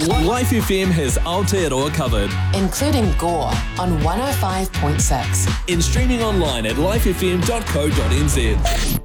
Life FM has Aotearoa covered. including Gore on 105.6. In streaming online at lifefm.co.nz.